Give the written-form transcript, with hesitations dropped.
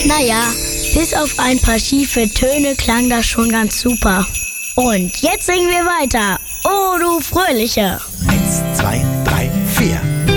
Naja, bis auf ein paar schiefe Töne klang das schon ganz super. Und jetzt singen wir weiter. Oh, du Fröhliche!